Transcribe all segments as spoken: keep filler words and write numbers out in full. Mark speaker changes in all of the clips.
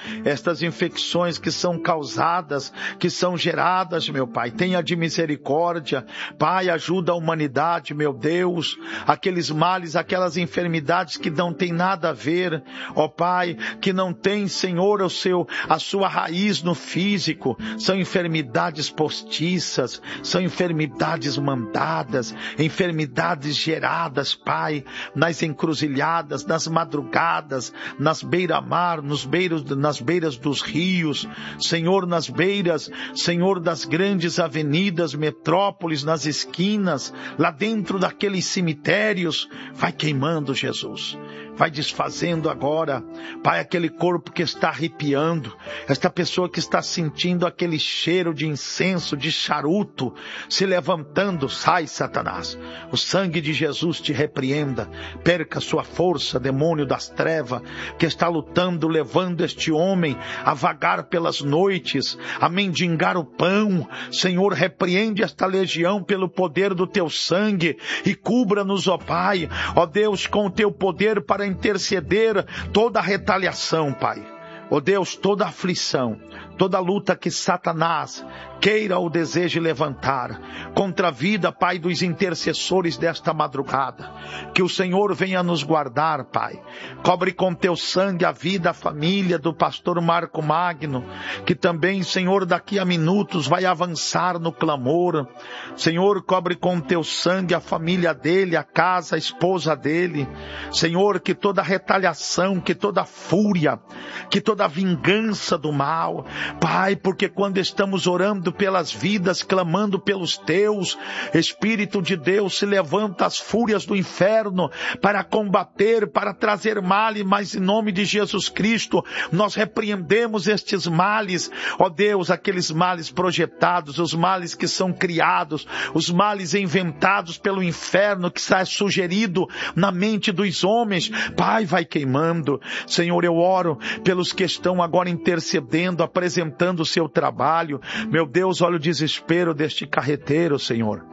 Speaker 1: estas infecções que são causadas, que são geradas, meu Pai. Tenha de misericórdia, Pai, ajuda a humanidade, meu Deus, aqueles males, aquelas enfermidades que não tem nada a ver, ó Pai, que não tem, Senhor, o seu, a sua raiz no físico, são enfermidades postiças, são enfermidades mandadas, enfermidades geradas, Pai, nas encruzilhadas, nas madrugadas, nas beira-mar, nos beiros, nas beiras dos rios, Senhor, nas beiras, Senhor, das grandes avenidas, metrópoles, nas esquinas, lá dentro daqueles cemitérios, vai queimando, Jesus. Vai desfazendo agora, Pai, aquele corpo que está arrepiando, esta pessoa que está sentindo aquele cheiro de incenso, de charuto, se levantando. Sai, Satanás, o sangue de Jesus te repreenda, perca sua força, demônio das trevas, que está lutando, levando este homem a vagar pelas noites, a mendigar o pão. Senhor, repreende esta legião pelo poder do teu sangue e cubra-nos, ó Pai, ó Deus, com o teu poder para interceder toda a retaliação, Pai. Ó Deus, toda aflição, toda luta que Satanás queira ou deseje levantar contra a vida, Pai, dos intercessores desta madrugada. Que o Senhor venha nos guardar, Pai. Cobre com teu sangue a vida, a família do pastor Marco Magno, que também, Senhor, daqui a minutos vai avançar no clamor. Senhor, cobre com teu sangue a família dele, a casa, a esposa dele. Senhor, que toda retaliação, que toda fúria, que toda vingança do mal, Pai, porque quando estamos orando pelas vidas, clamando pelos teus, Espírito de Deus, se levanta as fúrias do inferno para combater, para trazer males, mas em nome de Jesus Cristo, nós repreendemos estes males, ó Deus, aqueles males projetados, os males que são criados, os males inventados pelo inferno, que está sugerido na mente dos homens. Pai, vai queimando. Senhor, eu oro pelos que estão agora intercedendo, apresentando o seu trabalho. Meu Deus, olha o desespero deste carreteiro, Senhor.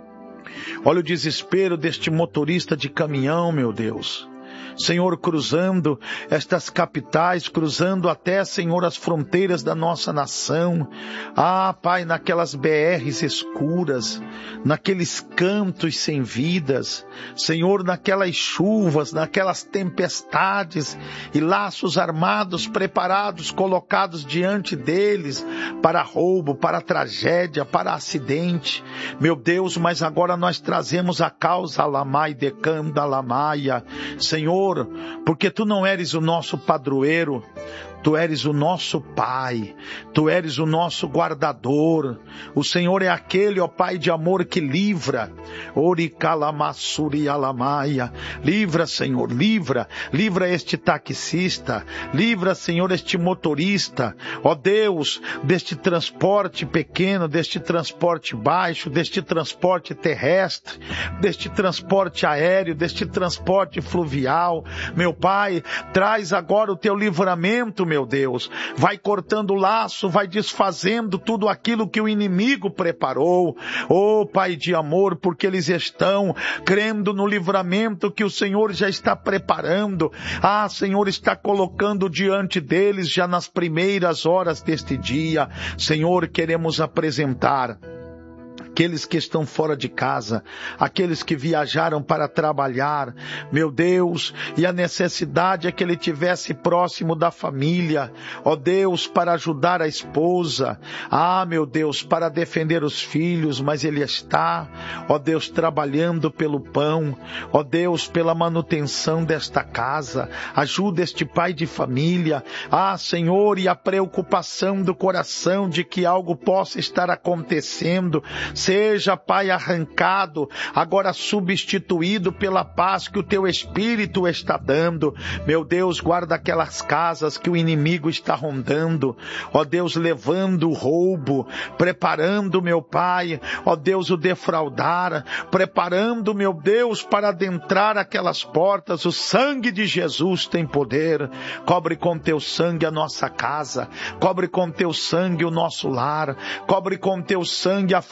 Speaker 1: Olha o desespero deste motorista de caminhão, meu Deus. Senhor, cruzando estas capitais, cruzando até, Senhor, as fronteiras da nossa nação. Ah, Pai, naquelas B Rs escuras, naqueles cantos sem vidas, Senhor, naquelas chuvas, naquelas tempestades e laços armados, preparados, colocados diante deles para roubo, para tragédia, para acidente. Meu Deus, mas agora nós trazemos a causa Lamai Decanda Lamaia, Senhor, porque tu não eres o nosso padroeiro, tu eres o nosso Pai, tu eres o nosso guardador. O Senhor é aquele, ó Pai de amor, que livra. Oricalamassuri alamaia. Livra, Senhor, livra, livra este taxista, livra, Senhor, este motorista, ó Deus, deste transporte pequeno, deste transporte baixo, deste transporte terrestre, deste transporte aéreo, deste transporte fluvial. Meu Pai, traz agora o teu livramento, meu Deus, vai cortando o laço, vai desfazendo tudo aquilo que o inimigo preparou. Oh, Pai de amor, porque eles estão crendo no livramento que o Senhor já está preparando. Ah, Senhor, está colocando diante deles já nas primeiras horas deste dia. Senhor, queremos apresentar aqueles que estão fora de casa, aqueles que viajaram para trabalhar, meu Deus, e a necessidade é que ele tivesse próximo da família, ó Deus, para ajudar a esposa, ah, meu Deus, para defender os filhos, mas ele está, ó Deus, trabalhando pelo pão, ó Deus, pela manutenção desta casa. Ajuda este pai de família, ah, Senhor, e a preocupação do coração de que algo possa estar acontecendo, seja, Pai, arrancado, agora substituído pela paz que o teu Espírito está dando. Meu Deus, guarda aquelas casas que o inimigo está rondando, ó Deus, levando o roubo, preparando, meu Pai, ó Deus, o defraudar, preparando, meu Deus, para adentrar aquelas portas. O sangue de Jesus tem poder. Cobre com teu sangue a nossa casa, cobre com teu sangue o nosso lar, cobre com teu sangue a família,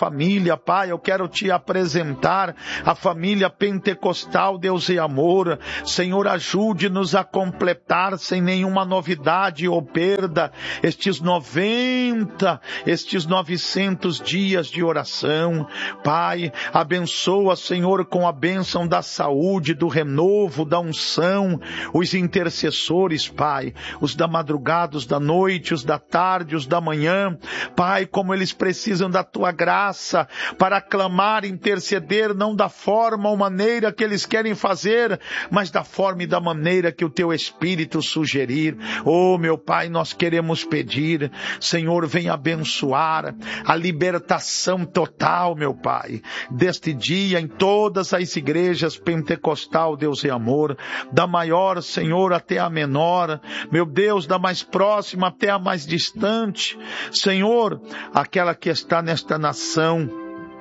Speaker 1: família, Pai, eu quero te apresentar a família pentecostal, Deus e amor. Senhor, ajude-nos a completar sem nenhuma novidade ou perda estes noventa, estes novecentos dias de oração. Pai, abençoa, Senhor, com a bênção da saúde, do renovo, da unção, os intercessores, Pai, os da madrugada, os da noite, os da tarde, os da manhã. Pai, como eles precisam da Tua graça para clamar, interceder, não da forma ou maneira que eles querem fazer, mas da forma e da maneira que o Teu Espírito sugerir. Oh, meu Pai, nós queremos pedir, Senhor, venha abençoar a libertação total, meu Pai, deste dia em todas as igrejas pentecostal, Deus e amor, da maior, Senhor, até a menor, meu Deus, da mais próxima até a mais distante, Senhor, aquela que está nesta nação,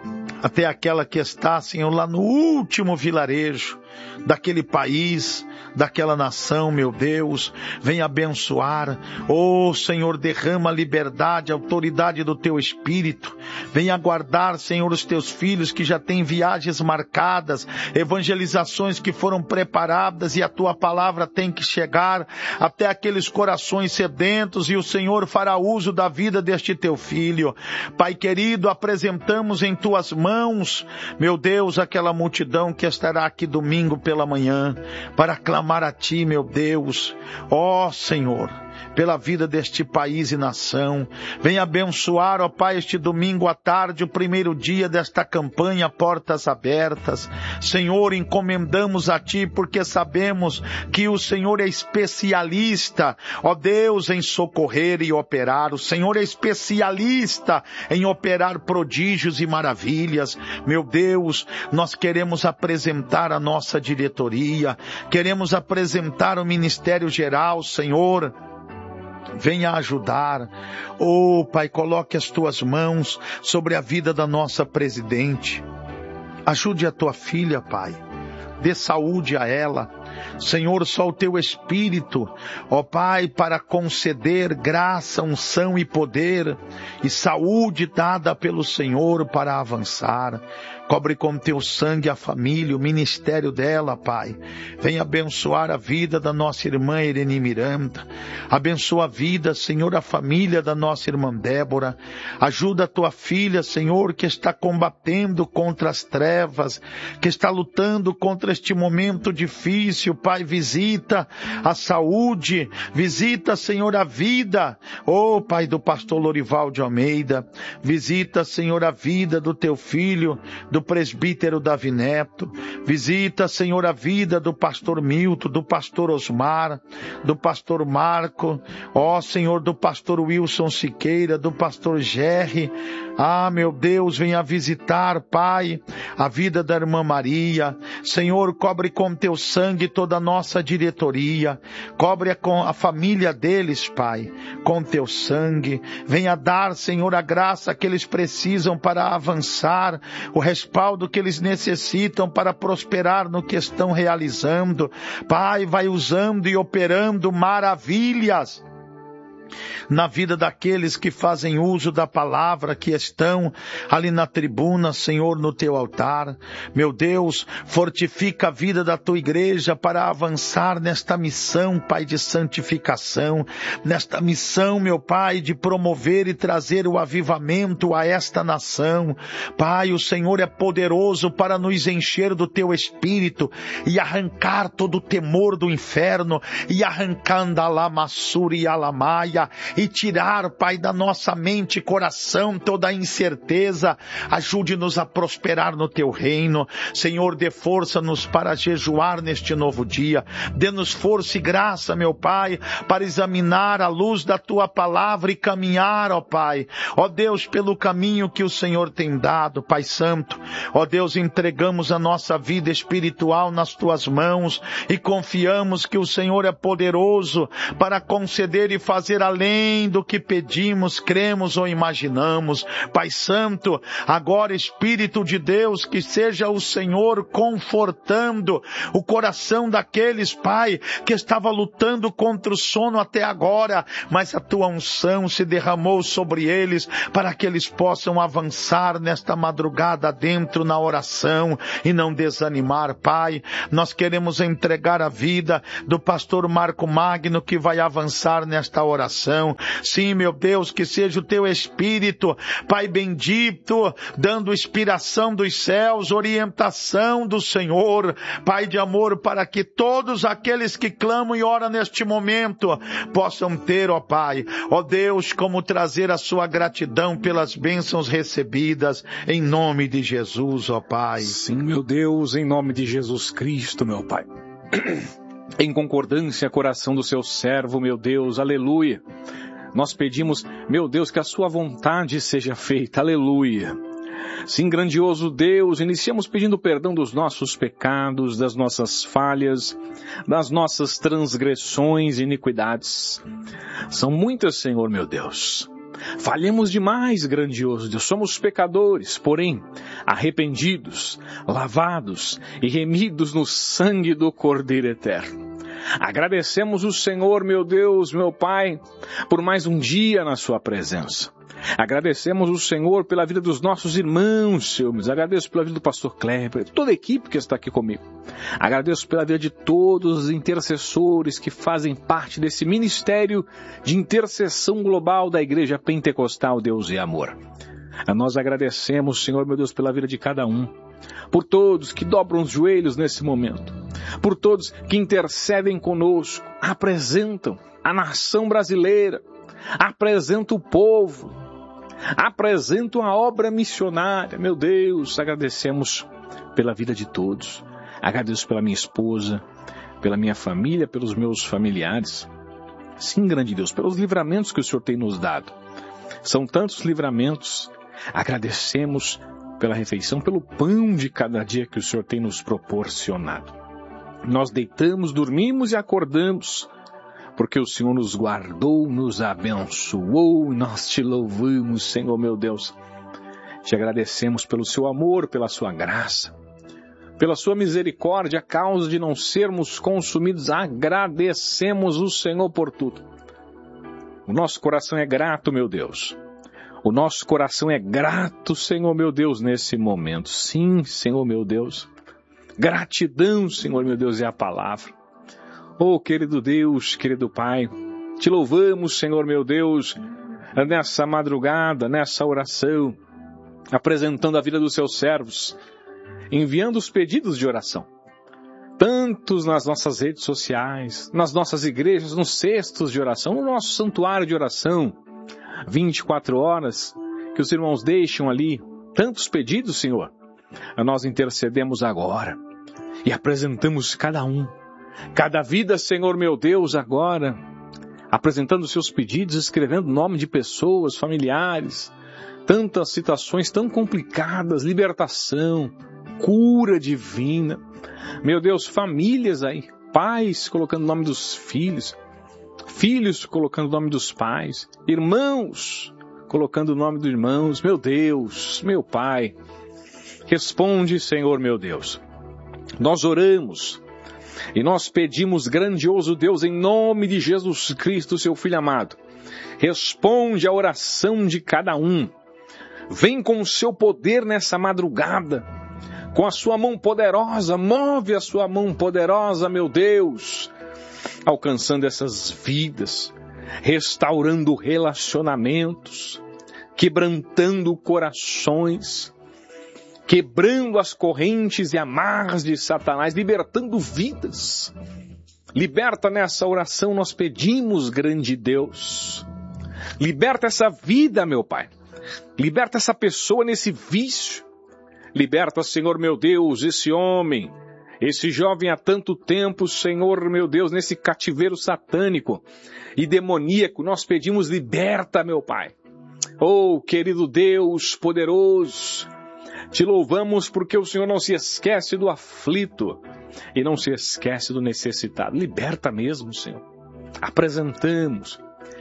Speaker 1: até aquela que está, Senhor, lá no último vilarejo daquele país, daquela nação, meu Deus, vem abençoar. Oh, Senhor, derrama a liberdade, a autoridade do Teu Espírito. Vem aguardar, Senhor, os Teus filhos que já têm viagens marcadas, evangelizações que foram preparadas e a Tua palavra tem que chegar até aqueles corações sedentos e o Senhor fará uso da vida deste Teu filho. Pai querido, apresentamos em Tuas mãos, meu Deus, aquela multidão que estará aqui domingo pela manhã para clamar a Ti, meu Deus. Ó Senhor, pela vida deste país e nação. Venha abençoar, ó Pai, este domingo à tarde, o primeiro dia desta campanha Portas Abertas. Senhor, encomendamos a Ti porque sabemos que o Senhor é especialista, ó Deus, em socorrer e operar. O Senhor é especialista em operar prodígios e maravilhas. Meu Deus, nós queremos apresentar a nossa diretoria, queremos apresentar o Ministério Geral, Senhor. Venha ajudar. Oh, Pai, coloque as Tuas mãos sobre a vida da nossa presidente. Ajude a Tua filha, Pai. Dê saúde a ela. Senhor, só o Teu Espírito, ó Pai, para conceder graça, unção e poder e saúde dada pelo Senhor para avançar. Cobre com Teu sangue a família, o ministério dela, Pai. Venha abençoar a vida da nossa irmã Irene Miranda. Abençoa a vida, Senhor, a família da nossa irmã Débora. Ajuda a Tua filha, Senhor, que está combatendo contra as trevas, que está lutando contra este momento difícil. Pai, visita a saúde, visita, Senhor, a vida. Oh, Pai, do pastor Lorival de Almeida. Visita, Senhor, a vida do Teu filho, do presbítero Davi Neto. Visita, Senhor, a vida do pastor Milton, do pastor Osmar, do pastor Marco, ó Senhor, do pastor Wilson Siqueira, do pastor Gerry. Ah, meu Deus, venha visitar, Pai, a vida da irmã Maria. Senhor, cobre com Teu sangue toda a nossa diretoria. Cobre com a família deles, Pai, com Teu sangue. Venha dar, Senhor, a graça que eles precisam para avançar, o respaldo que eles necessitam para prosperar no que estão realizando. Pai, vai usando e operando maravilhas na vida daqueles que fazem uso da palavra, que estão ali na tribuna, Senhor, no Teu altar. Meu Deus, fortifica a vida da Tua igreja para avançar nesta missão, Pai, de santificação, nesta missão, meu Pai, de promover e trazer o avivamento a esta nação. Pai, o Senhor é poderoso para nos encher do Teu Espírito e arrancar todo o temor do inferno e arrancando a lamassura e a lamaia e tirar, Pai, da nossa mente e coração toda a incerteza. Ajude-nos a prosperar no Teu reino. Senhor, dê força-nos para jejuar neste novo dia. Dê-nos força e graça, meu Pai, para examinar a luz da Tua palavra e caminhar, ó Pai, ó Deus, pelo caminho que o Senhor tem dado, Pai Santo. Ó Deus, entregamos a nossa vida espiritual nas Tuas mãos e confiamos que o Senhor é poderoso para conceder e fazer além do que pedimos, cremos ou imaginamos. Pai Santo, agora Espírito de Deus, que seja o Senhor confortando o coração daqueles, Pai, que estava lutando contra o sono até agora, mas a tua unção se derramou sobre eles para que eles possam avançar nesta madrugada dentro na oração e não desanimar. Pai, nós queremos entregar a vida do pastor Marco Magno, que vai avançar nesta oração. Sim, meu Deus, que seja o teu Espírito, Pai bendito, dando inspiração dos céus, orientação do Senhor, Pai de amor, para que todos aqueles que clamam e oram neste momento possam ter, ó Pai, ó Deus, como trazer a sua gratidão pelas bênçãos recebidas, em nome de Jesus, ó Pai.
Speaker 2: Sim, meu Deus, em nome de Jesus Cristo, meu Pai. Em concordância, coração do seu servo, meu Deus, aleluia. Nós pedimos, meu Deus, que a sua vontade seja feita, aleluia. Sim, grandioso Deus, iniciamos pedindo perdão dos nossos pecados, das nossas falhas, das nossas transgressões e iniquidades. São muitas, Senhor, meu Deus. Falhamos demais, grandioso Deus. Somos pecadores, porém, arrependidos, lavados e remidos no sangue do Cordeiro Eterno. Agradecemos o Senhor, meu Deus, meu Pai, por mais um dia na sua presença. Agradecemos o Senhor pela vida dos nossos irmãos, Senhor. Agradeço pela vida do pastor Kleber, toda a equipe que está aqui comigo. Agradeço pela vida de todos os intercessores que fazem parte desse ministério de intercessão global da Igreja Pentecostal Deus e Amor. A nós agradecemos, Senhor, meu Deus, pela vida de cada um. Por todos que dobram os joelhos nesse momento. Por todos que intercedem conosco, apresentam a nação brasileira, apresentam o povo, apresentam a obra missionária. Meu Deus, agradecemos pela vida de todos. Agradeço pela minha esposa, pela minha família, pelos meus familiares. Sim, grande Deus, pelos livramentos que o Senhor tem nos dado. São tantos livramentos. Agradecemos pela refeição, pelo pão de cada dia que o Senhor tem nos proporcionado. Nós deitamos, dormimos e acordamos, porque o Senhor nos guardou, nos abençoou, nós te louvamos, Senhor meu Deus. Te agradecemos pelo seu amor, pela sua graça, pela sua misericórdia, a causa de não sermos consumidos. Agradecemos o Senhor por tudo. O nosso coração é grato, meu Deus. O nosso coração é grato, Senhor meu Deus, nesse momento. Sim, Senhor meu Deus. Gratidão, Senhor meu Deus, é a palavra. Oh, querido Deus, querido Pai, te louvamos, Senhor meu Deus, nessa madrugada, nessa oração, apresentando a vida dos seus servos, enviando os pedidos de oração. Tantos nas nossas redes sociais, nas nossas igrejas, nos cestos de oração, no nosso santuário de oração, vinte e quatro horas, que os irmãos deixam ali, tantos pedidos, Senhor. Nós intercedemos agora e apresentamos cada um, cada vida, Senhor meu Deus, agora, apresentando seus pedidos, escrevendo o nome de pessoas, familiares, tantas situações tão complicadas, libertação, cura divina. Meu Deus, famílias aí, pais colocando o nome dos filhos, filhos colocando o nome dos pais, irmãos colocando o nome dos irmãos. Meu Deus, meu Pai, responde, Senhor meu Deus. Nós oramos e nós pedimos, grandioso Deus, em nome de Jesus Cristo, seu Filho amado, responde a oração de cada um. Vem com o seu poder nessa madrugada, com a sua mão poderosa, move a sua mão poderosa, meu Deus, alcançando essas vidas, restaurando relacionamentos, quebrantando corações, quebrando as correntes e amarras de Satanás, libertando vidas. Liberta nessa oração, nós pedimos, grande Deus. Liberta essa vida, meu Pai. Liberta essa pessoa nesse vício. Liberta, Senhor meu Deus, esse homem, esse jovem há tanto tempo, Senhor meu Deus, nesse cativeiro satânico e demoníaco. Nós pedimos, liberta, meu Pai. Oh, querido Deus poderoso, te louvamos porque o Senhor não se esquece do aflito e não se esquece do necessitado. Liberta mesmo, Senhor. Apresentamos,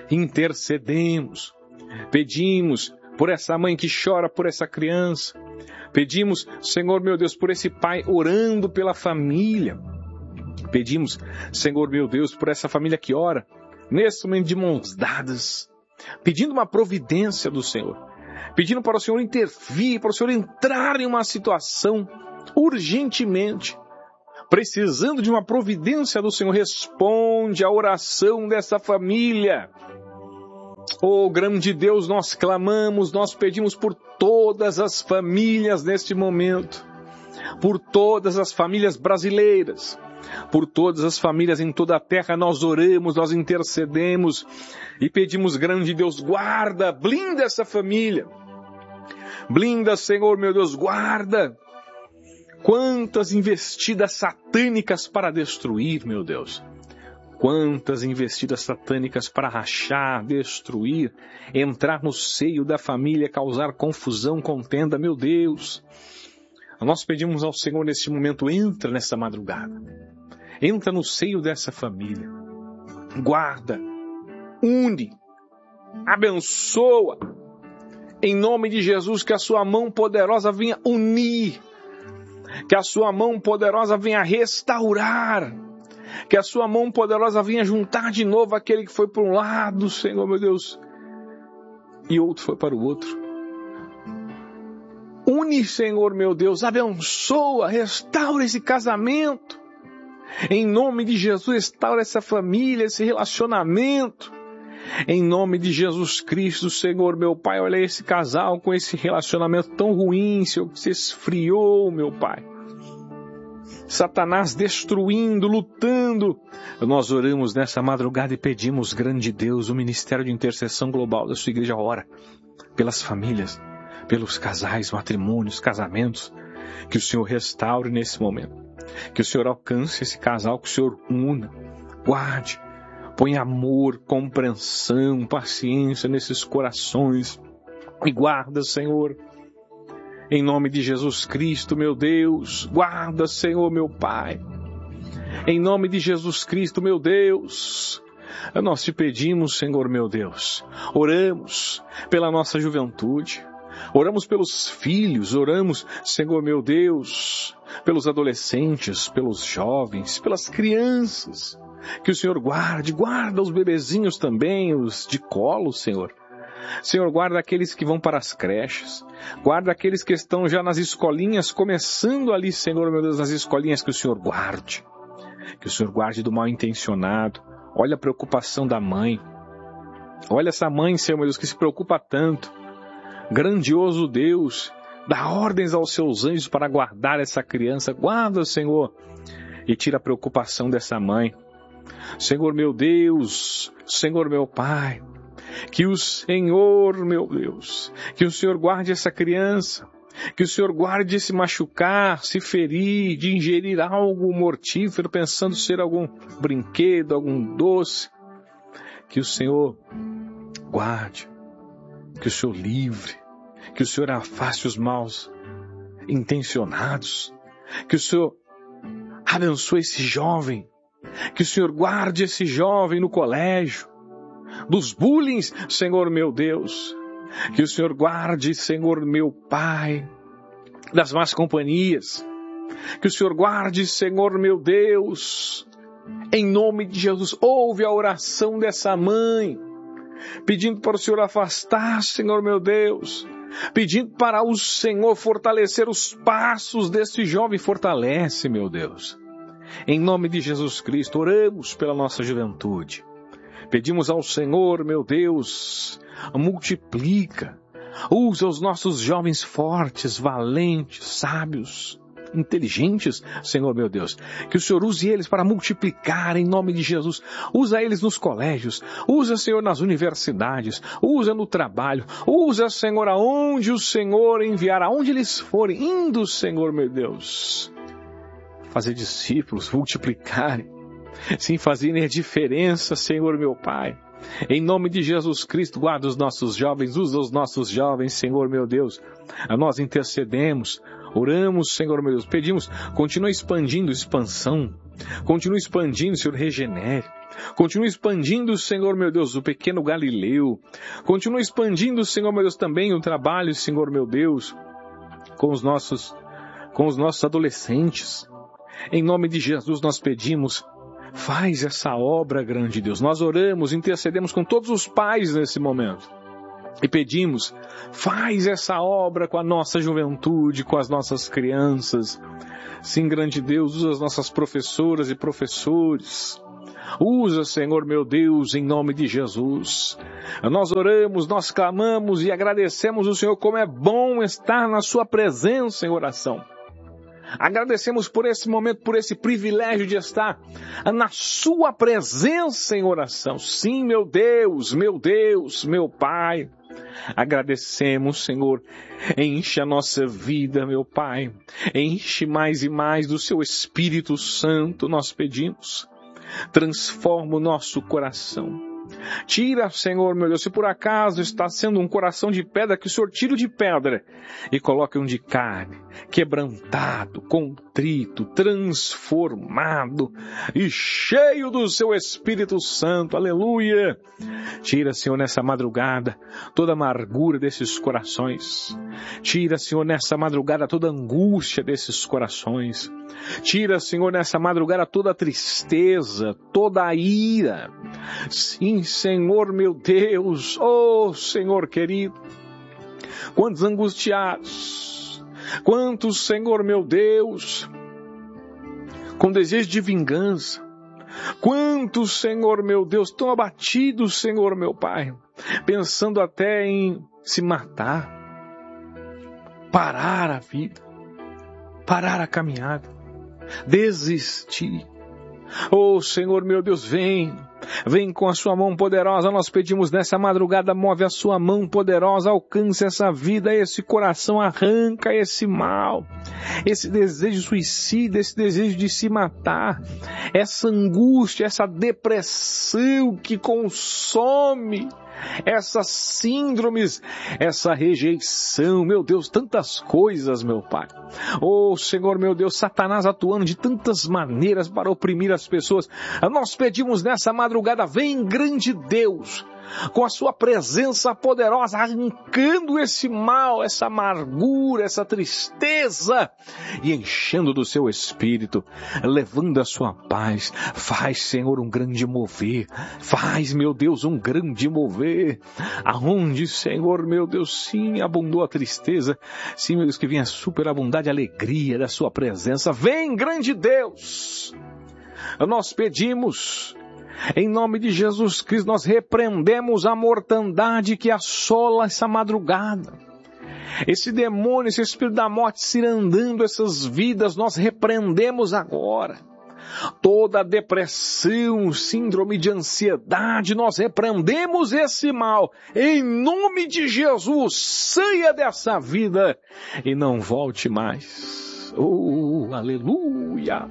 Speaker 2: intercedemos, pedimos por essa mãe que chora por essa criança, pedimos, Senhor meu Deus, por esse pai orando pela família, pedimos, Senhor meu Deus, por essa família que ora, nesse momento de mãos dadas, pedindo uma providência do Senhor, pedindo para o Senhor intervir, para o Senhor entrar em uma situação urgentemente, precisando de uma providência do Senhor. Responde a oração dessa família. Oh, grande Deus, nós clamamos, nós pedimos por todas as famílias neste momento, por todas as famílias brasileiras, por todas as famílias em toda a terra. Nós oramos, nós intercedemos e pedimos, grande Deus, guarda, blinda essa família, blinda, Senhor meu Deus, guarda. Quantas investidas satânicas para destruir, meu Deus. Quantas investidas satânicas para rachar, destruir, entrar no seio da família, causar confusão, contenda, meu Deus. Nós pedimos ao Senhor neste momento, entra nessa madrugada. Entra no seio dessa família. Guarda, une, abençoa. Em nome de Jesus, que a sua mão poderosa venha unir. Que a sua mão poderosa venha restaurar. Que a sua mão poderosa venha juntar de novo aquele que foi para um lado, Senhor meu Deus, e outro foi para o outro. Une, Senhor meu Deus, abençoa, restaura esse casamento. Em nome de Jesus, restaura essa família, esse relacionamento. Em nome de Jesus Cristo, Senhor meu Pai, olha esse casal com esse relacionamento tão ruim, Senhor, que se esfriou, meu Pai. Satanás destruindo, lutando. Nós oramos nessa madrugada e pedimos, grande Deus, o Ministério de Intercessão Global da sua igreja ora pelas famílias, pelos casais, matrimônios, casamentos, que o Senhor restaure nesse momento, que o Senhor alcance esse casal, que o Senhor una, guarde, põe amor, compreensão, paciência nesses corações e guarda, Senhor. Em nome de Jesus Cristo, meu Deus, guarda, Senhor, meu Pai. Em nome de Jesus Cristo, meu Deus, nós te pedimos, Senhor, meu Deus, oramos pela nossa juventude, oramos pelos filhos, oramos, Senhor, meu Deus, pelos adolescentes, pelos jovens, pelas crianças, que o Senhor guarde, guarda os bebezinhos também, os de colo, Senhor. Senhor, guarda aqueles que vão para as creches, guarda aqueles que estão já nas escolinhas, começando ali, Senhor, meu Deus, nas escolinhas, que o Senhor guarde, que o Senhor guarde do mal intencionado. Olha a preocupação da mãe, olha essa mãe, Senhor, meu Deus, que se preocupa tanto. Grandioso Deus, dá ordens aos seus anjos para guardar essa criança, guarda, Senhor, e tira a preocupação dessa mãe. Senhor, meu Deus, Senhor, meu Pai, que o Senhor, meu Deus, que o Senhor guarde essa criança, que o Senhor guarde de se machucar, se ferir, de ingerir algo mortífero, pensando ser algum brinquedo, algum doce. Que o Senhor guarde, que o Senhor livre, que o Senhor afaste os maus intencionados, que o Senhor abençoe esse jovem, que o Senhor guarde esse jovem no colégio, dos bullying, Senhor meu Deus, que o Senhor guarde, Senhor meu Pai, das más companhias, que o Senhor guarde, Senhor meu Deus, em nome de Jesus. Ouve a oração dessa mãe, pedindo para o Senhor afastar, Senhor meu Deus, pedindo para o Senhor fortalecer os passos desse jovem. Fortalece, meu Deus, em nome de Jesus Cristo. Oramos pela nossa juventude. Pedimos ao Senhor, meu Deus, multiplica, usa os nossos jovens fortes, valentes, sábios, inteligentes, Senhor, meu Deus, que o Senhor use eles para multiplicar em nome de Jesus. Usa eles nos colégios, usa, Senhor, nas universidades, usa no trabalho, usa, Senhor, aonde o Senhor enviar, aonde eles forem, indo, Senhor, meu Deus, fazer discípulos, multiplicarem, sim, fazerem a diferença, Senhor meu Pai. Em nome de Jesus Cristo, guarda os nossos jovens, usa os nossos jovens, Senhor meu Deus. Nós intercedemos, oramos, Senhor meu Deus, pedimos, continua expandindo, expansão Continue expandindo, Senhor, regenere. Continue expandindo, Senhor, meu Deus, o pequeno Galileu. Continue expandindo, Senhor, meu Deus, também o trabalho, Senhor, meu Deus, com os nossos, com os nossos adolescentes. Em nome de Jesus nós pedimos, faz essa obra grande, Deus. Nós oramos, intercedemos com todos os pais nesse momento. E pedimos, faz essa obra com a nossa juventude, com as nossas crianças. Sim, grande Deus, usa as nossas professoras e professores. Usa, Senhor meu Deus, em nome de Jesus. Nós oramos, nós clamamos e agradecemos o Senhor como é bom estar na sua presença em oração. Agradecemos por esse momento, por esse privilégio de estar na sua presença em oração. Sim, meu Deus, meu Deus, meu Pai. Agradecemos, Senhor. Enche a nossa vida, meu Pai. Enche mais e mais do seu Espírito Santo, nós pedimos. Transforma o nosso coração. Tira, Senhor, meu Deus, se por acaso está sendo um coração de pedra, que o Senhor tire de pedra e coloque um de carne, quebrantado, contrito, transformado e cheio do seu Espírito Santo. Aleluia! Tira, Senhor, nessa madrugada toda a amargura desses corações. Tira, Senhor, nessa madrugada toda a angústia desses corações. Tira, Senhor, nessa madrugada toda a tristeza, toda a ira. Sim, Senhor, meu Deus, oh, Senhor querido, quantos angustiados, quantos, Senhor, meu Deus, com desejo de vingança, quantos, Senhor, meu Deus, tão abatidos, Senhor, meu Pai, pensando até em se matar, parar a vida, parar a caminhada, desistir. Oh, Senhor, meu Deus, vem, vem com a sua mão poderosa. Nós pedimos nessa madrugada, move a sua mão poderosa, alcance essa vida, esse coração, arranca esse mal, esse desejo suicida, esse desejo de se matar, essa angústia, essa depressão que consome, essas síndromes, essa rejeição, meu Deus, tantas coisas, meu Pai. Oh, Senhor, meu Deus, Satanás atuando de tantas maneiras para oprimir as pessoas. Nós pedimos nessa madrugada, vem, grande Deus, com a sua presença poderosa, arrancando esse mal, essa amargura, essa tristeza, e enchendo do seu Espírito, levando a sua paz. Faz, Senhor, um grande mover. Faz, meu Deus, um grande mover. Aonde, Senhor, meu Deus, sim, abundou a tristeza, sim, meu Deus, que venha superabundar a alegria da sua presença. Vem, grande Deus. Nós pedimos, em nome de Jesus Cristo, nós repreendemos a mortandade que assola essa madrugada. Esse demônio, esse espírito da morte cirandando essas vidas, nós repreendemos agora. Toda depressão, síndrome de ansiedade, nós repreendemos esse mal. Em nome de Jesus, saia dessa vida e não volte mais. Oh, aleluia!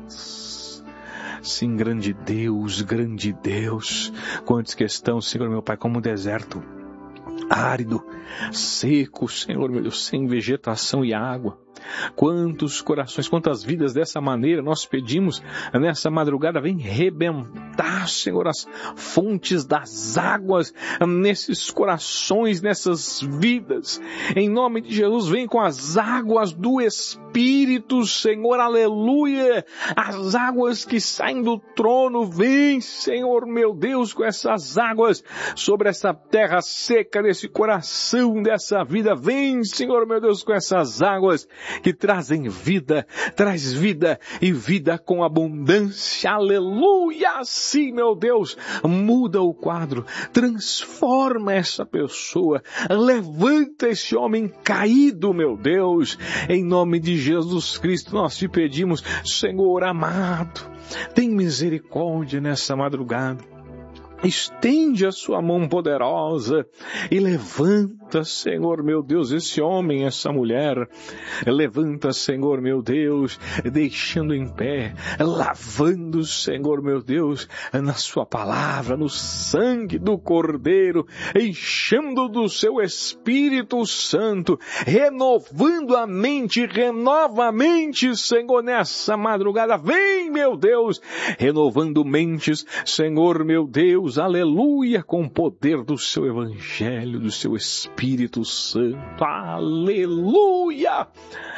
Speaker 2: Sim, grande Deus, grande Deus. Quantos que estão, Senhor, meu Pai, como um deserto árido, seco, Senhor, meu Deus, sem vegetação e água. Quantos corações, quantas vidas dessa maneira nós pedimos nessa madrugada, vem rebentar, Senhor, as fontes das águas nesses corações, nessas vidas. Em nome de Jesus, vem com as águas do Espírito, Senhor, aleluia. As águas que saem do trono, vem, Senhor, meu Deus, com essas águas sobre essa terra seca, desse coração, dessa vida. Vem, Senhor, meu Deus, com essas águas que trazem vida, traz vida e vida com abundância, aleluia, sim, meu Deus, muda o quadro, transforma essa pessoa, levanta esse homem caído, meu Deus, em nome de Jesus Cristo nós te pedimos, Senhor amado, tem misericórdia nessa madrugada. Estende a sua mão poderosa e levanta, Senhor meu Deus, esse homem, essa mulher. Levanta, Senhor meu Deus, deixando em pé, lavando, Senhor meu Deus, na sua palavra, no sangue do Cordeiro, enchendo do seu Espírito Santo, renovando a mente, renova a mente, Senhor, nessa madrugada. Vem, meu Deus, renovando mentes, Senhor meu Deus, aleluia, com o poder do seu Evangelho, do seu Espírito Santo, aleluia.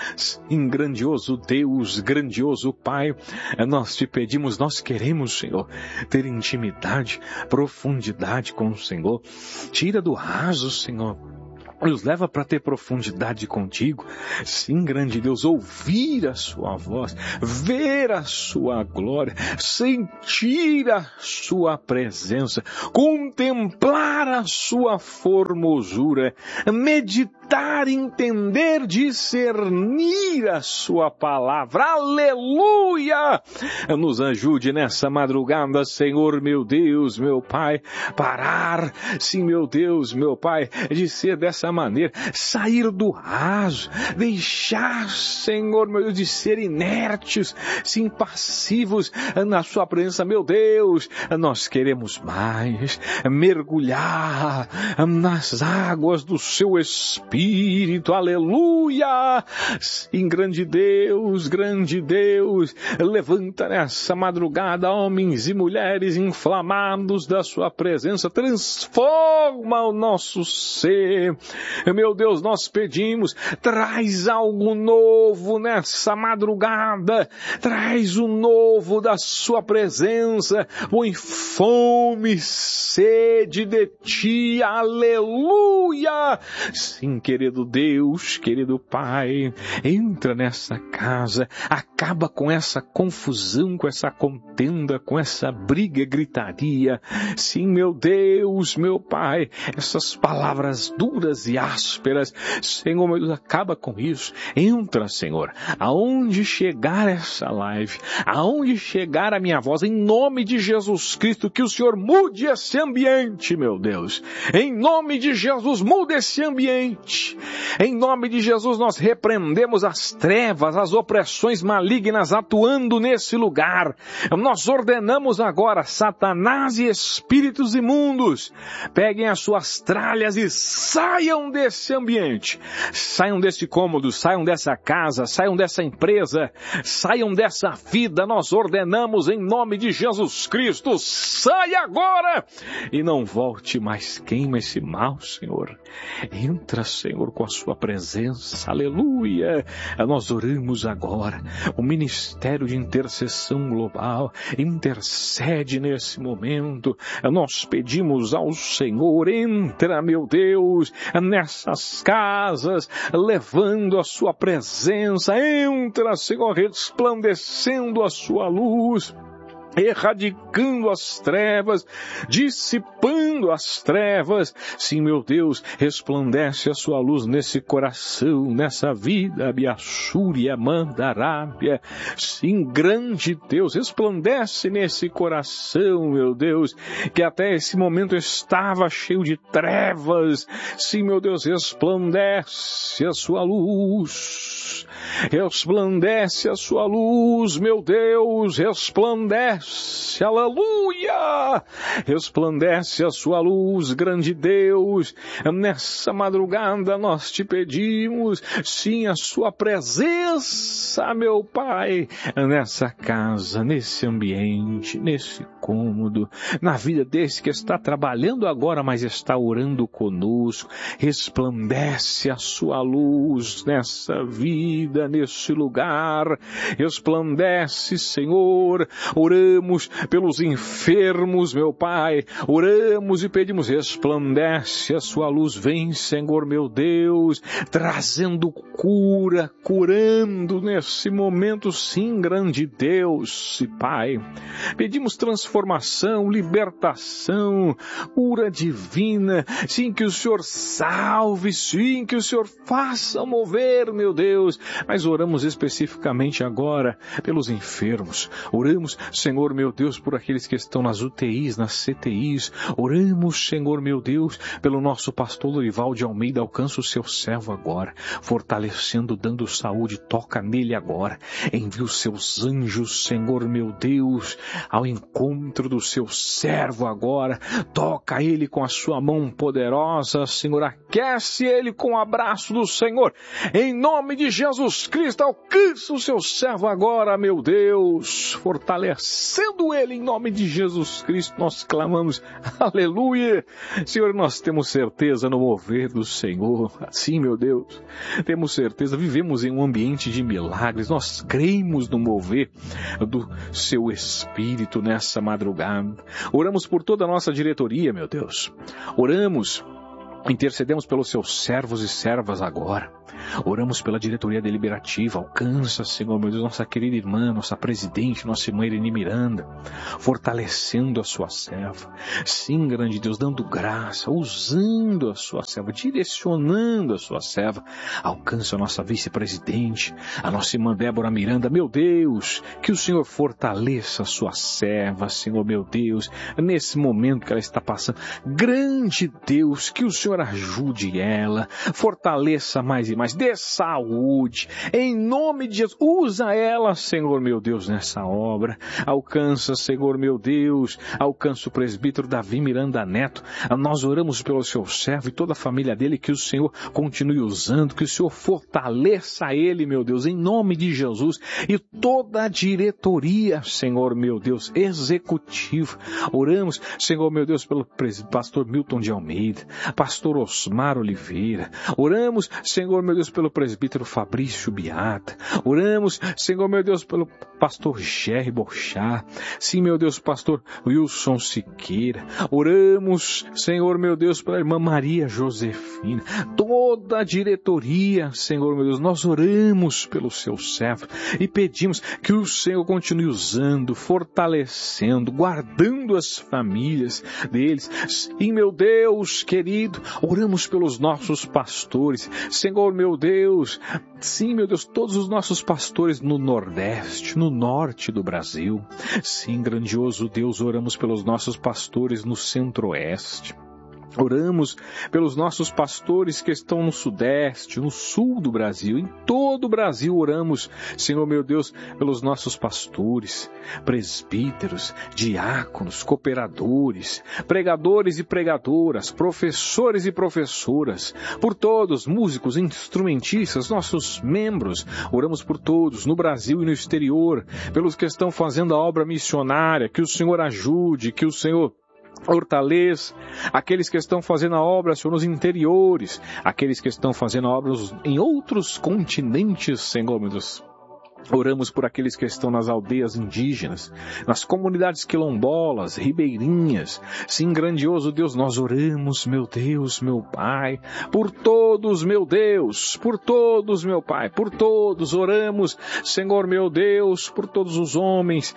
Speaker 2: Em grandioso Deus, grandioso Pai, nós te pedimos, nós queremos, Senhor, ter intimidade, profundidade com o Senhor. Tira do raso, Senhor, nos leva para ter profundidade contigo. Sim, grande Deus, ouvir a sua voz, ver a sua glória, sentir a sua presença, contemplar a sua formosura, meditar, entender, discernir a sua palavra. Aleluia! Nos ajude nessa madrugada, Senhor, meu Deus, meu Pai, parar, sim, meu Deus, meu Pai, de ser dessa maneira, sair do raso, deixar, Senhor meu Deus, de ser inertes, sim, passivos na sua presença, meu Deus. Nós queremos mais, mergulhar nas águas do seu Espírito, aleluia. Sim, grande Deus, grande Deus, levanta nessa madrugada homens e mulheres inflamados da sua presença, transforma o nosso ser. Meu Deus, nós pedimos, traz algo novo nessa madrugada, traz o novo da sua presença, põe fome, sede de ti, aleluia. Sim, querido Deus, querido Pai, entra nessa casa, acaba com essa confusão, com essa contenda, com essa briga, gritaria. Sim, meu Deus, meu Pai, essas palavras duras e ásperas, Senhor, meu Deus, acaba com isso. Entra, Senhor, aonde chegar essa live, aonde chegar a minha voz, em nome de Jesus Cristo, que o Senhor mude esse ambiente, meu Deus. Em nome de Jesus, mude esse ambiente. Em nome de Jesus, nós repreendemos as trevas, as opressões malignas atuando nesse lugar. Nós ordenamos agora, Satanás e espíritos imundos, peguem as suas tralhas e saiam desse ambiente, saiam desse cômodo, saiam dessa casa, saiam dessa empresa, saiam dessa vida. Nós ordenamos em nome de Jesus Cristo, saia agora e não volte mais. Queima esse mal, Senhor. Entra, Senhor, com a sua presença, aleluia. Nós oramos agora, o Ministério de Intercessão Global intercede nesse momento. Nós pedimos ao Senhor, entra, meu Deus, nessas casas, levando a sua presença. Entra, Senhor, resplandecendo a sua luz, erradicando as trevas, dissipando as trevas. Sim, meu Deus, resplandece a sua luz nesse coração, nessa vida, Biaxúria, Mandarábia. Sim, grande Deus, resplandece nesse coração, meu Deus, que até esse momento estava cheio de trevas. Sim, meu Deus, resplandece a sua luz, resplandece a sua luz, meu Deus, resplandece. Aleluia! Resplandece a sua luz, grande Deus. Nessa madrugada nós te pedimos, sim, a sua presença, meu Pai, nessa casa, nesse ambiente, nesse cômodo, na vida desse que está trabalhando agora, mas está orando conosco. Resplandece a sua luz nessa vida, nesse lugar. Resplandece, Senhor. Oramos pelos enfermos, meu Pai. Oramos e pedimos, resplandece a sua luz. Vem, Senhor, meu Deus, trazendo cura, curando nesse momento, sim, grande Deus e Pai. Pedimos transformação transformação, libertação, cura divina. Sim, que o Senhor salve, sim, que o Senhor faça mover, meu Deus. Mas oramos especificamente agora pelos enfermos. Oramos, Senhor, meu Deus, por aqueles que estão nas U T Is, nas C T Is. Oramos, Senhor, meu Deus, pelo nosso pastor Lorival de Almeida. Alcança o seu servo agora, fortalecendo, dando saúde. Toca nele agora. Envia os seus anjos, Senhor, meu Deus, ao encontro do seu servo agora. Toca ele com a sua mão poderosa, Senhor. Aquece ele com o abraço do Senhor. Em nome de Jesus Cristo, alcança o seu servo agora, meu Deus, fortalecendo ele em nome de Jesus Cristo. Nós clamamos, aleluia. Senhor, nós temos certeza no mover do Senhor. Assim, meu Deus, temos certeza, vivemos em um ambiente de milagres. Nós cremos no mover do seu Espírito nessa madrugada. Oramos por toda a nossa diretoria, meu Deus. Oramos, intercedemos pelos seus servos e servas agora. Oramos pela diretoria deliberativa. Alcança, Senhor, meu Deus, nossa querida irmã, nossa presidente, nossa irmã Irene Miranda, fortalecendo a sua serva. Sim, grande Deus, dando graça, usando a sua serva, direcionando a sua serva. Alcança a nossa vice-presidente, a nossa irmã Débora Miranda. Meu Deus, que o Senhor fortaleça a sua serva, Senhor, meu Deus, nesse momento que ela está passando. Grande Deus, que o Senhor ajude ela, fortaleça mais e mais, dê saúde, em nome de Jesus. Usa ela, Senhor, meu Deus, nessa obra. Alcança, Senhor, meu Deus, alcança o presbítero Davi Miranda Neto. Nós oramos pelo seu servo e toda a família dele, que o Senhor continue usando, que o Senhor fortaleça ele, meu Deus, em nome de Jesus, e toda a diretoria, Senhor, meu Deus, executiva. Oramos, Senhor, meu Deus, pelo pastor Milton de Almeida, pastor Osmar Oliveira. Oramos, Senhor, meu Deus, pelo presbítero Fabrício Biata. Oramos, Senhor, meu Deus, pelo pastor Jerry Bochá. Sim, meu Deus, pastor Wilson Siqueira. Oramos, Senhor, meu Deus, pela irmã Maria Josefina. Toda a diretoria, Senhor, meu Deus, nós oramos pelo seu servo e pedimos que o Senhor continue usando, fortalecendo, guardando as famílias deles. Sim, meu Deus querido, oramos pelos nossos pastores. Senhor, meu Deus, sim, meu Deus, todos os nossos pastores no Nordeste, no Norte do Brasil. Sim, grandioso Deus, oramos pelos nossos pastores no Centro-Oeste. Oramos pelos nossos pastores que estão no Sudeste, no Sul do Brasil, em todo o Brasil oramos, Senhor meu Deus, pelos nossos pastores, presbíteros, diáconos, cooperadores, pregadores e pregadoras, professores e professoras, por todos, músicos, instrumentistas, nossos membros. Oramos por todos, no Brasil e no exterior, pelos que estão fazendo a obra missionária, que o Senhor ajude, que o Senhor fortaleça aqueles que estão fazendo a obra, Senhor, nos interiores, aqueles que estão fazendo a obra em outros continentes, Senhor, meu Deus. Oramos por aqueles que estão nas aldeias indígenas, nas comunidades quilombolas, ribeirinhas. Sim, grandioso Deus, nós oramos, meu Deus, meu Pai, por todos, meu Deus, por todos, meu Pai, por todos oramos, Senhor, meu Deus, por todos os homens.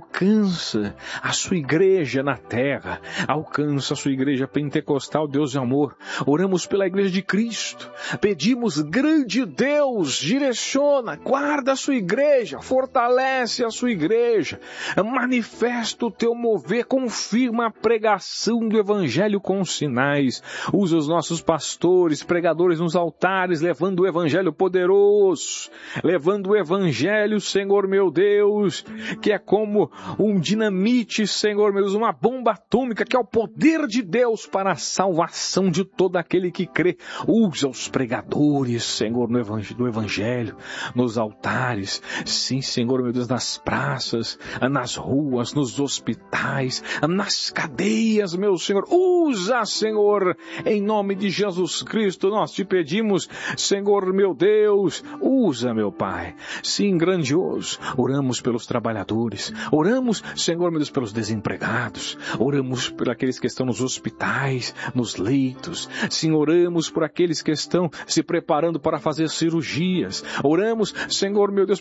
Speaker 2: Alcança a sua igreja na terra, alcança a sua igreja pentecostal, Deus de amor. Oramos pela igreja de Cristo, pedimos, grande Deus, direciona, guarda a sua igreja, Igreja, fortalece a sua igreja, manifesta o teu mover, confirma a pregação do evangelho com sinais, usa os nossos pastores, pregadores nos altares, levando o evangelho poderoso, levando o evangelho, Senhor meu Deus, que é como um dinamite, Senhor meu Deus, uma bomba atômica, que é o poder de Deus para a salvação de todo aquele que crê. Usa os pregadores, Senhor, no evangelho, do evangelho, nos altares. Sim, Senhor, meu Deus, nas praças, nas ruas, nos hospitais, nas cadeias, meu Senhor. Usa, Senhor, em nome de Jesus Cristo, nós te pedimos, Senhor, meu Deus, usa, meu Pai. Sim, grandioso. Oramos pelos trabalhadores, oramos, Senhor, meu Deus, pelos desempregados, oramos por aqueles que estão nos hospitais, nos leitos. Sim, oramos por aqueles que estão se preparando para fazer cirurgias. Oramos, Senhor, meu Deus,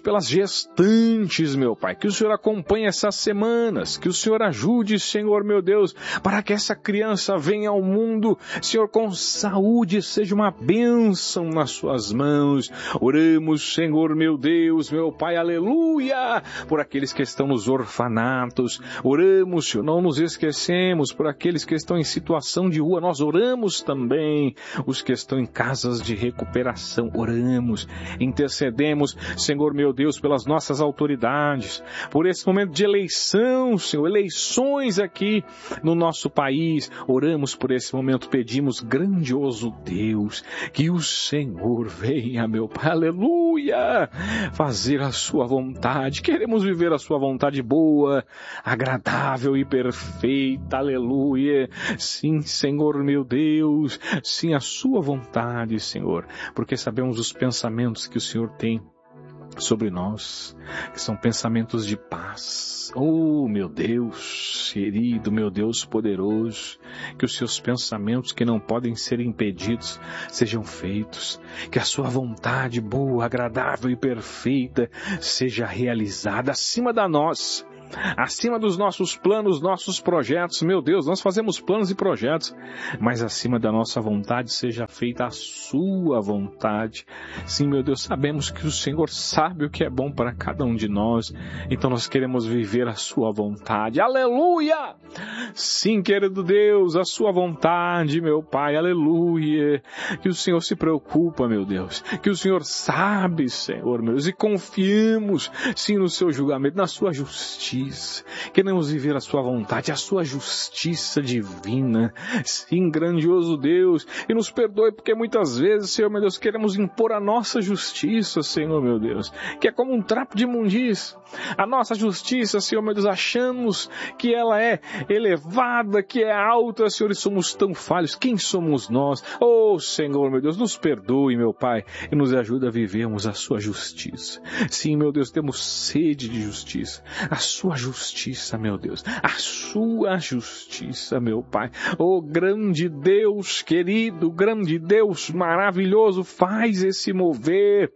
Speaker 2: pelas gestantes, meu Pai, que o Senhor acompanhe essas semanas, que o Senhor ajude, Senhor, meu Deus, para que essa criança venha ao mundo, Senhor, com saúde, seja uma bênção nas suas mãos. Oramos, Senhor, meu Deus, meu Pai, aleluia, por aqueles que estão nos orfanatos. Oramos, Senhor, não nos esquecemos, por aqueles que estão em situação de rua, nós oramos também, os que estão em casas de recuperação, oramos, intercedemos, Senhor, meu Deus, pelas nossas autoridades, por esse momento de eleição, Senhor, eleições aqui no nosso país, oramos por esse momento, pedimos, grandioso Deus, que o Senhor venha, meu Pai, aleluia, fazer a sua vontade. Queremos viver a sua vontade boa, agradável e perfeita, aleluia. Sim, Senhor, meu Deus, sim, a sua vontade, Senhor, porque sabemos os pensamentos que o Senhor tem sobre nós, que são pensamentos de paz. Oh, meu Deus querido, meu Deus poderoso, que os seus pensamentos que não podem ser impedidos sejam feitos, que a sua vontade boa, agradável e perfeita seja realizada acima da nós, acima dos nossos planos, nossos projetos. Meu Deus, nós fazemos planos e projetos, mas acima da nossa vontade seja feita a sua vontade. Sim, meu Deus, sabemos que o Senhor sabe o que é bom para cada um de nós, então nós queremos viver a sua vontade. Aleluia! Sim, querido Deus, a sua vontade, meu Pai, aleluia. Que o Senhor se preocupa, meu Deus, que o Senhor sabe, Senhor, meu Deus, e confiemos, sim, no seu julgamento, na sua justiça. Queremos viver a sua vontade, a sua justiça divina. Sim, grandioso Deus, e nos perdoe porque muitas vezes, Senhor meu Deus, queremos impor a nossa justiça, Senhor meu Deus, que é como um trapo de imundícia. A nossa justiça, Senhor meu Deus, achamos que ela é elevada, que é alta, Senhor, e somos tão falhos. Quem somos nós? Oh, Senhor meu Deus, nos perdoe, meu Pai, e nos ajuda a vivermos a sua justiça. Sim, meu Deus, temos sede de justiça, a sua justiça, meu Deus, a sua justiça, meu Pai. Oh, grande Deus querido, grande Deus maravilhoso, faz esse mover,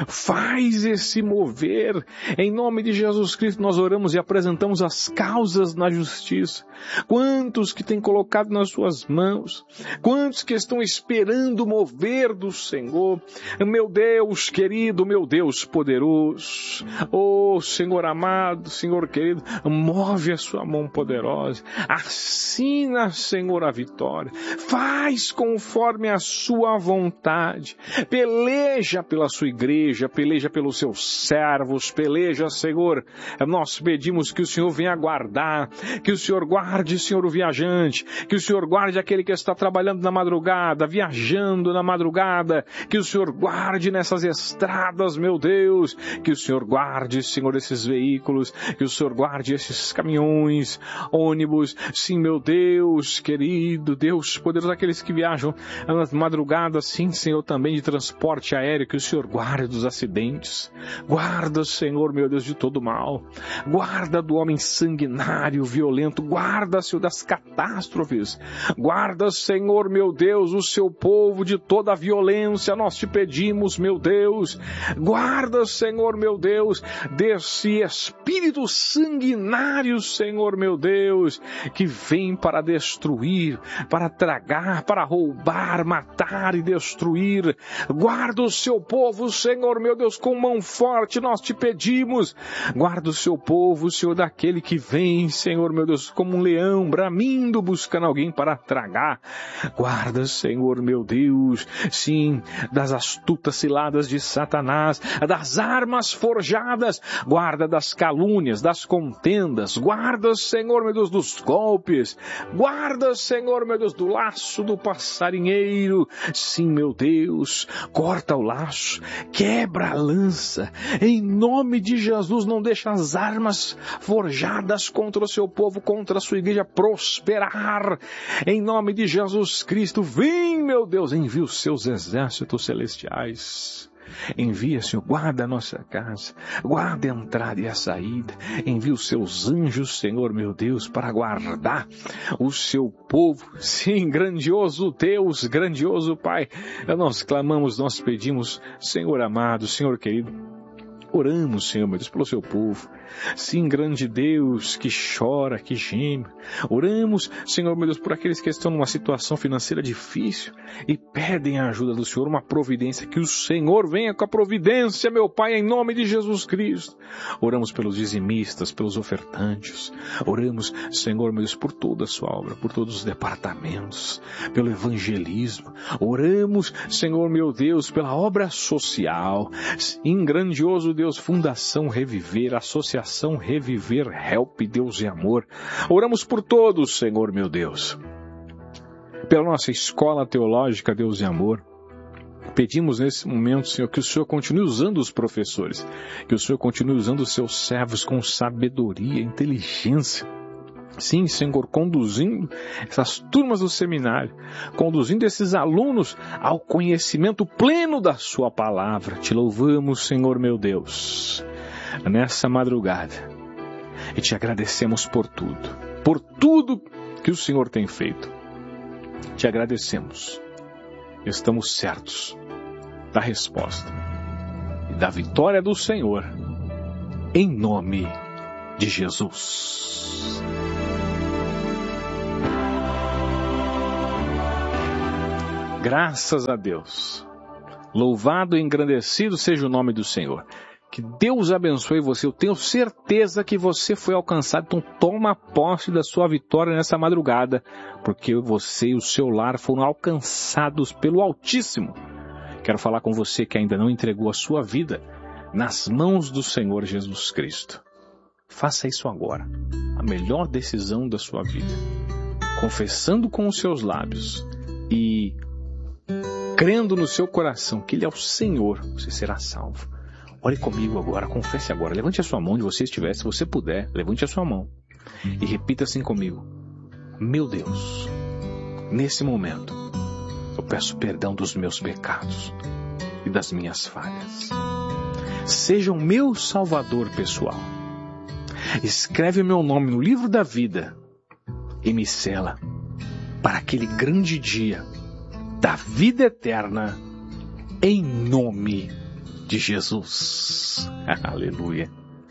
Speaker 2: faz esse mover. Em nome de Jesus Cristo nós oramos e apresentamos as causas na justiça. Quantos que têm colocado nas suas mãos, quantos que estão esperando o mover do Senhor. Meu Deus querido, meu Deus poderoso, oh Senhor amado, Senhor querido, move a sua mão poderosa, assina, Senhor, a vitória, faz conforme a sua vontade, peleja pela sua igreja, peleja pelos seus servos, peleja, Senhor. Nós pedimos que o Senhor venha guardar, que o Senhor guarde, Senhor, o viajante, que o Senhor guarde aquele que está trabalhando na madrugada, viajando na madrugada, que o Senhor guarde nessas estradas, meu Deus, que o Senhor guarde, Senhor, esses veículos, que o Senhor guarde esses caminhões, ônibus. Sim, meu Deus querido, Deus poderoso, aqueles que viajam nas madrugadas, sim, Senhor, também de transporte aéreo, que o Senhor guarde dos acidentes, guarda, Senhor, meu Deus, de todo mal, guarda do homem sanguinário, violento, guarda, Senhor, das catástrofes, guarda, Senhor, meu Deus, o seu povo de toda a violência, nós te pedimos, meu Deus, guarda, Senhor, meu Deus, desse espírito sanguinário, Senhor, meu Deus, que vem para destruir, para tragar, para roubar, matar e destruir. Guarda o seu povo, Senhor, meu Deus, com mão forte, nós te pedimos. Guarda o seu povo, Senhor, daquele que vem, Senhor, meu Deus, como um leão, bramindo, buscando alguém para tragar. Guarda, Senhor, meu Deus, sim, das astutas ciladas de Satanás, das armas forjadas, guarda das calúnias, das contendas, guarda, Senhor, meu Deus, dos golpes, guarda, Senhor, meu Deus, do laço do passarinheiro. Sim, meu Deus, corta o laço, quebra a lança, em nome de Jesus, não deixa as armas forjadas contra o seu povo, contra a sua igreja prosperar, em nome de Jesus Cristo. Vem, meu Deus, envia os seus exércitos celestiais. Envia, Senhor, guarda a nossa casa, guarda a entrada e a saída, envia os seus anjos, Senhor, meu Deus, para guardar o seu povo. Sim, grandioso Deus, grandioso Pai, nós clamamos, nós pedimos, Senhor amado, Senhor querido, Oramos, Senhor, meu Deus, pelo seu povo. Sim, grande Deus, que chora, que geme. Oramos, Senhor, meu Deus, por aqueles que estão numa situação financeira difícil e pedem a ajuda do Senhor, uma providência, que o Senhor venha com a providência, meu Pai, em nome de Jesus Cristo. Oramos pelos dizimistas, pelos ofertantes. Oramos, Senhor, meu Deus, por toda a sua obra, por todos os departamentos, pelo evangelismo. Oramos, Senhor, meu Deus, pela obra social. Sim, grandioso Deus, Fundação Reviver, Associação Reviver, Help, Deus e Amor. Oramos por todos, Senhor, meu Deus. Pela nossa escola teológica, Deus e Amor. Pedimos nesse momento, Senhor, que o Senhor continue usando os professores, que o Senhor continue usando os seus servos com sabedoria, inteligência. Sim, Senhor, conduzindo essas turmas do seminário, conduzindo esses alunos ao conhecimento pleno da sua palavra. Te louvamos, Senhor, meu Deus, nessa madrugada, e te agradecemos por tudo, por tudo que o Senhor tem feito. Te agradecemos. Estamos certos da resposta e da vitória do Senhor, em nome de Jesus. Graças a Deus. Louvado e engrandecido seja o nome do Senhor. Que Deus abençoe você. Eu tenho certeza que você foi alcançado. Então toma posse da sua vitória nessa madrugada, porque você e o seu lar foram alcançados pelo Altíssimo. Quero falar com você que ainda não entregou a sua vida nas mãos do Senhor Jesus Cristo. Faça isso agora. A melhor decisão da sua vida. Confessando com os seus lábios e crendo no seu coração que Ele é o Senhor, você será salvo. Ore comigo agora, confesse agora. Levante a sua mão onde você estiver, se você puder, levante a sua mão e repita assim comigo. Meu Deus, nesse momento, eu peço perdão dos meus pecados e das minhas falhas. Seja o meu Salvador pessoal. Escreve o meu nome no livro da vida e me sela para aquele grande dia da vida eterna, em nome de Jesus. Aleluia.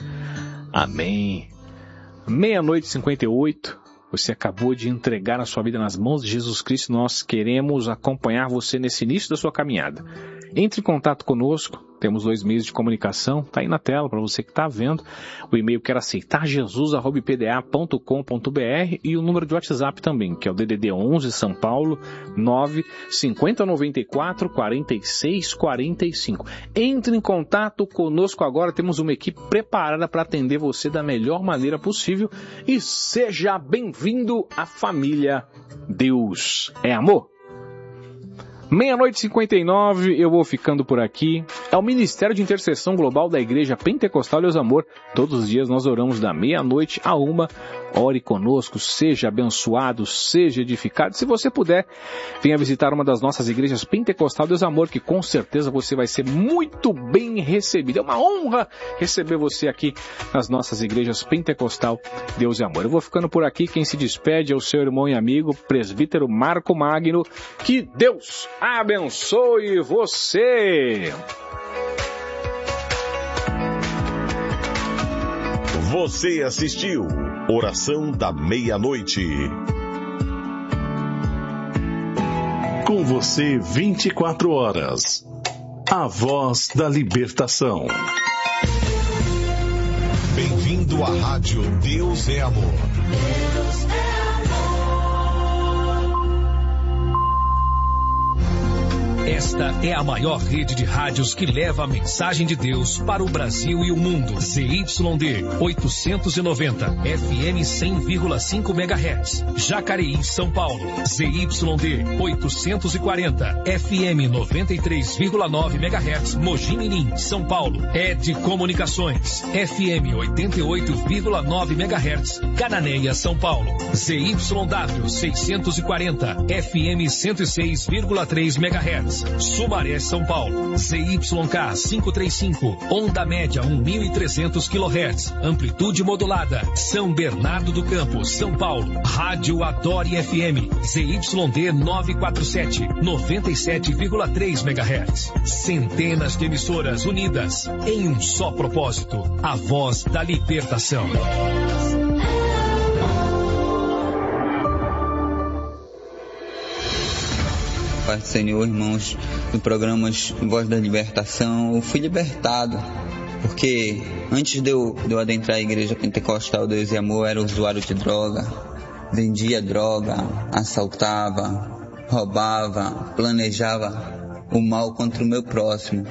Speaker 2: Amém. Meia-noite e cinquenta e oito. Você acabou de entregar a sua vida nas mãos de Jesus Cristo. Nós queremos acompanhar você nesse início da sua caminhada. Entre em contato conosco. Temos dois meios de comunicação. Está aí na tela para você que está vendo. O e-mail quer aceitar jesus arroba i p d a ponto com ponto b r e o número de WhatsApp também, que é o D D D onze São Paulo nove cinco zero nove quatro quatro seis quatro cinco. Entre em contato conosco agora. Temos uma equipe preparada para atender você da melhor maneira possível. E seja bem-vindo à família Deus é Amor. Meia-noite e cinquenta e nove, eu vou ficando por aqui. É o Ministério de Intercessão Global da Igreja Pentecostal Deus Amor. Todos os dias nós oramos da meia-noite a uma. Ore conosco, seja abençoado, seja edificado. Se você puder, venha visitar uma das nossas igrejas Pentecostal Deus Amor, que com certeza você vai ser muito bem recebido. É uma honra receber você aqui nas nossas igrejas Pentecostal Deus Amor. Eu vou ficando por aqui. Quem se despede é o seu irmão e amigo, presbítero Marco Magno. Que Deus abençoe você!
Speaker 3: Você assistiu Oração da Meia-Noite. Com você vinte e quatro horas. A voz da libertação. Bem-vindo à Rádio Deus é Amor. Deus é amor.
Speaker 4: Esta é a maior rede de rádios que leva a mensagem de Deus para o Brasil e o mundo. Z Y D oitocentos e noventa, F M cem vírgula cinco megahertz. Jacareí, São Paulo. Z Y D oitocentos e quarenta, F M noventa e três vírgula nove megahertz. Mogi Mirim, São Paulo. Ed Comunicações. F M oitenta e oito vírgula nove megahertz. Cananéia, São Paulo. Z Y W seiscentos e quarenta, F M cento e seis vírgula três megahertz. Lages, Sumaré, São Paulo. Z Y K quinhentos e trinta e cinco, onda média um mil e trezentos quilohertz, amplitude modulada. São Bernardo do Campo, São Paulo. Rádio Adore F M, Z Y D novecentos e quarenta e sete, noventa e sete vírgula três megahertz. Centenas de emissoras unidas em um só propósito, a voz da libertação.
Speaker 5: Pai do Senhor, irmãos, no programa Voz da Libertação, eu fui libertado, porque antes de eu, de eu adentrar a igreja pentecostal Deus e Amor, eu era usuário de droga, vendia droga, assaltava, roubava, planejava o mal contra o meu próximo.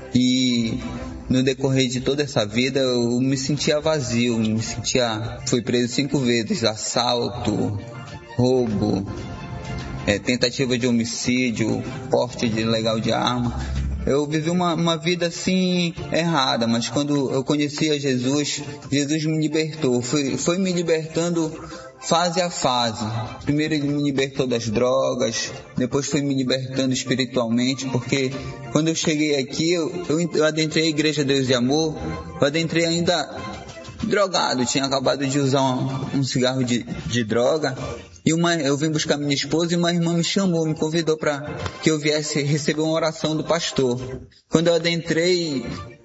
Speaker 5: E no decorrer de toda essa vida eu me sentia vazio, me sentia... Fui preso cinco vezes, assalto, roubo, É, tentativa de homicídio, porte ilegal de arma. Eu vivi uma, uma vida assim errada, mas quando eu conheci a Jesus, Jesus me libertou, foi, foi me libertando fase a fase. Primeiro ele me libertou das drogas, depois foi me libertando espiritualmente, porque quando eu cheguei aqui, eu, eu, eu adentrei a Igreja Deus e Amor, eu adentrei ainda drogado, tinha acabado de usar um, um cigarro de, de droga. E uma, eu vim buscar minha esposa e uma irmã me chamou, me convidou para que eu viesse receber uma oração do pastor. Quando eu adentrei,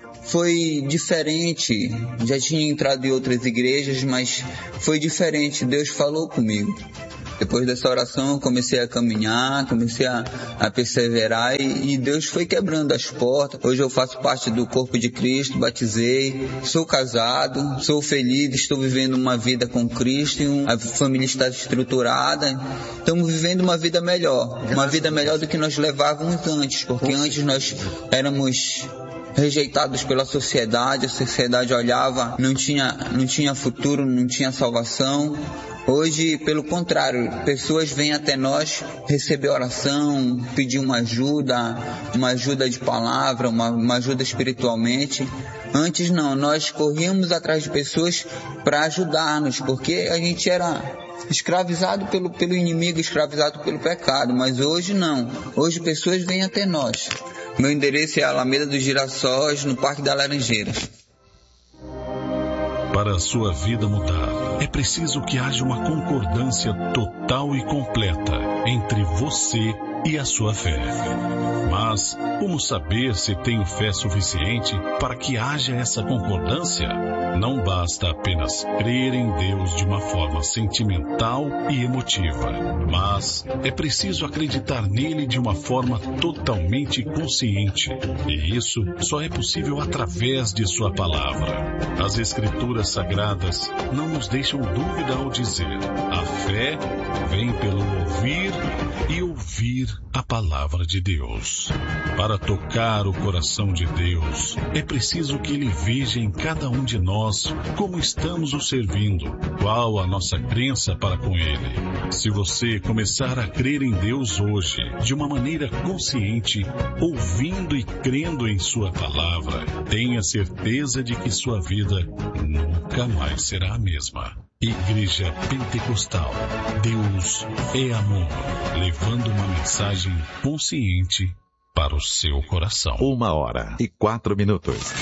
Speaker 5: foi diferente. Já tinha entrado em outras igrejas, mas foi diferente. Deus falou comigo. Depois dessa oração, eu comecei a caminhar, comecei a, a perseverar e, e Deus foi quebrando as portas. Hoje eu faço parte do corpo de Cristo, batizei, sou casado, sou feliz, estou vivendo uma vida com Cristo, a família está estruturada. Estamos vivendo uma vida melhor, uma vida melhor do que nós levávamos antes, porque antes nós éramos rejeitados pela sociedade, a sociedade olhava, não tinha, não tinha futuro, não tinha salvação. Hoje, pelo contrário, pessoas vêm até nós receber oração, pedir uma ajuda, uma ajuda de palavra, uma, uma ajuda espiritualmente. Antes não, nós corríamos atrás de pessoas para ajudar-nos, porque a gente era escravizado pelo, pelo inimigo, escravizado pelo pecado, mas hoje não. Hoje pessoas vêm até nós. Meu endereço é Alameda dos Girassóis, no Parque da Laranjeira.
Speaker 6: Para a sua vida mudar, é preciso que haja uma concordância total e completa entre você e a sua fé. Mas como saber se tenho fé suficiente para que haja essa concordância? Não basta apenas crer em Deus de uma forma sentimental e emotiva, mas é preciso acreditar nele de uma forma totalmente consciente. E isso só é possível através de sua palavra. As Escrituras Sagradas não nos deixam dúvida ao dizer: a fé vem pelo ouvir e ouvir a palavra de Deus. Para tocar o coração de Deus, é preciso que Ele veja em cada um de nós como estamos o servindo, qual a nossa crença para com Ele. Se você começar a crer em Deus hoje, de uma maneira consciente, ouvindo e crendo em Sua palavra, tenha certeza de que sua vida nunca mais será a mesma. Igreja Pentecostal, Deus é amor, levando uma mensagem consciente para o seu coração.
Speaker 3: Uma hora e quatro minutos.